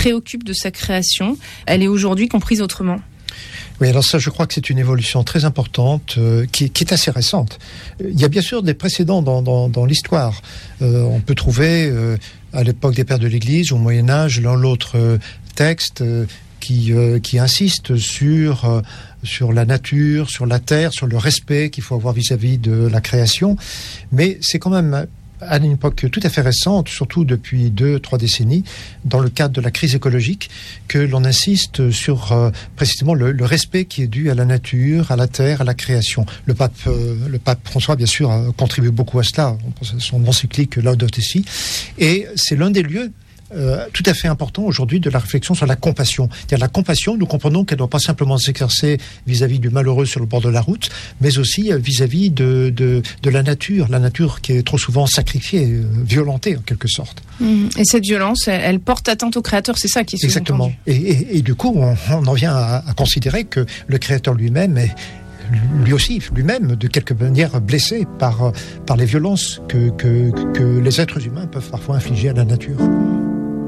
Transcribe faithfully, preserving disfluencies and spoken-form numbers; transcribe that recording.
préoccupe de sa création, elle est aujourd'hui comprise autrement. Oui, alors ça, je crois que c'est une évolution très importante euh, qui, qui est assez récente. Il y a bien sûr des précédents dans, dans, dans l'histoire. Euh, on peut trouver euh, à l'époque des pères de l'Église, au Moyen Âge, l'un l'autre euh, texte euh, qui, euh, qui insiste sur euh, sur la nature, sur la terre, sur le respect qu'il faut avoir vis-à-vis de la création. Mais c'est quand même à une époque tout à fait récente, surtout depuis deux, trois décennies, dans le cadre de la crise écologique, que l'on insiste sur euh, précisément le, le respect qui est dû à la nature, à la terre, à la création. Le pape, euh, le pape François, bien sûr, a contribué beaucoup à cela. On pense à son encyclique Laudato Si, et c'est l'un des lieux Euh, tout à fait important aujourd'hui de la réflexion sur la compassion. C'est-à-dire la compassion, nous comprenons qu'elle ne doit pas simplement s'exercer vis-à-vis du malheureux sur le bord de la route, mais aussi euh, vis-à-vis de, de, de la nature, la nature qui est trop souvent sacrifiée, euh, violentée en quelque sorte. Mmh. Et cette violence, elle, elle porte atteinte au Créateur, c'est ça qui est sous-entendu. Exactement. Et, et, et du coup, on, on en vient à, à considérer que le Créateur lui-même est lui aussi, lui-même, de quelque manière blessé par, par les violences que, que, que les êtres humains peuvent parfois infliger à la nature.